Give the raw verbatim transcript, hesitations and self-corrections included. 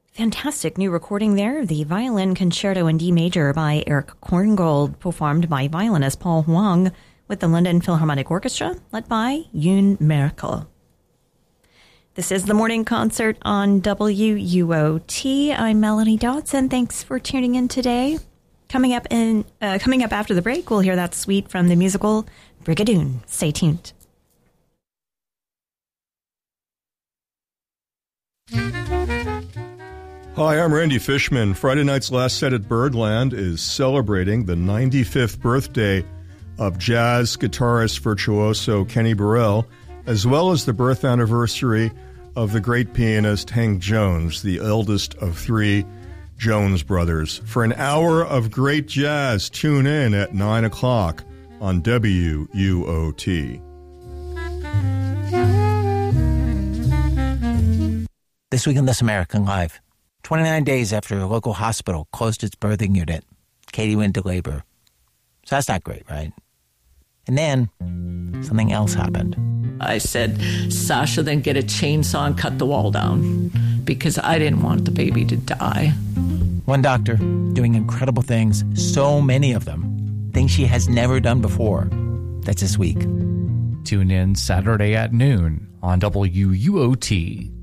Fantastic new recording there. The Violin Concerto in D Major by Eric Korngold, performed by violinist Paul Huang with the London Philharmonic Orchestra, led by Yoon Merkel. This is the morning concert on W U O T. I'm Melanie Dodson. Thanks for tuning in today. Coming up in uh, coming up after the break, we'll hear that suite from the musical Brigadoon. Stay tuned. Hi, I'm Randy Fishman. Friday night's last set at Birdland is celebrating the ninety-fifth birthday of jazz guitarist virtuoso Kenny Burrell, as well as the birth anniversary of the great pianist Hank Jones, the eldest of three Jones brothers. For an hour of great jazz, tune in at nine o'clock on W U O T. This week on This American Life, twenty-nine days after a local hospital closed its birthing unit, Katie went into labor. So that's not great, right? And then something else happened. I said, Sasha, then get a chainsaw and cut the wall down, because I didn't want the baby to die. One doctor doing incredible things, so many of them, things she has never done before. That's this week. Tune in Saturday at noon on W U O T.